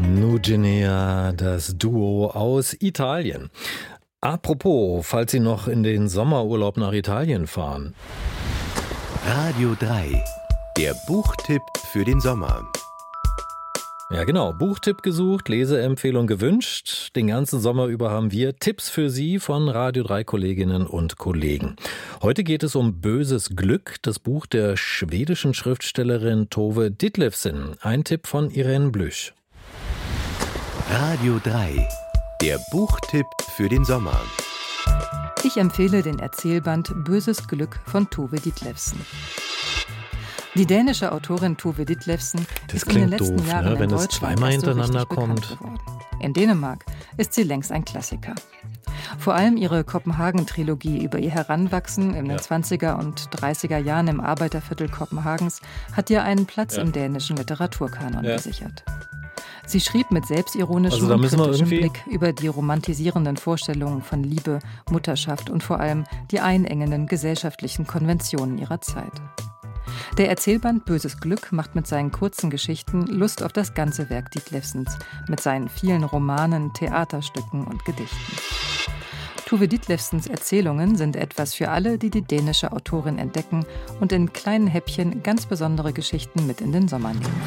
Nugenea, das Duo aus Italien. Apropos, falls Sie noch in den Sommerurlaub nach Italien fahren. Radio 3, der Buchtipp für den Sommer. Ja genau, Buchtipp gesucht, Leseempfehlung gewünscht. Den ganzen Sommer über haben wir Tipps für Sie von Radio 3 Kolleginnen und Kollegen. Heute geht es um Böses Glück, das Buch der schwedischen Schriftstellerin Tove Ditlevsen. Ein Tipp von Irene Blüch. Radio 3, der Buchtipp für den Sommer. Ich empfehle den Erzählband Böses Glück von Tove Ditlevsen. Die dänische Autorin Tove Ditlevsen ist in den letzten doof, Jahren wenn in es Deutschland zweimal erst so hintereinander richtig bekannt kommt. geworden. In Dänemark ist sie längst ein Klassiker. Vor allem ihre Kopenhagen-Trilogie über ihr Heranwachsen in den 20er und 30er Jahren im Arbeiterviertel Kopenhagens hat ihr einen Platz im dänischen Literaturkanon gesichert. Sie schrieb mit selbstironischem und kritischem Blick über die romantisierenden Vorstellungen von Liebe, Mutterschaft und vor allem die einengenden gesellschaftlichen Konventionen ihrer Zeit. Der Erzählband Böses Glück macht mit seinen kurzen Geschichten Lust auf das ganze Werk Ditlevsens, mit seinen vielen Romanen, Theaterstücken und Gedichten. Tove Ditlevsens Erzählungen sind etwas für alle, die die dänische Autorin entdecken und in kleinen Häppchen ganz besondere Geschichten mit in den Sommer nehmen.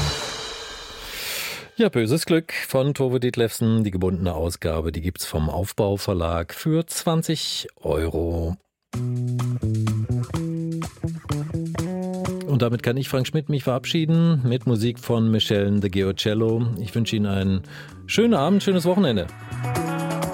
Ja, Böses Glück von Tove Ditlevsen, die gebundene Ausgabe, die gibt's vom Aufbau Verlag für 20 €. Und damit kann ich, Frank Schmidt, mich verabschieden mit Musik von Michel de Giocello. Ich wünsche Ihnen einen schönen Abend, schönes Wochenende.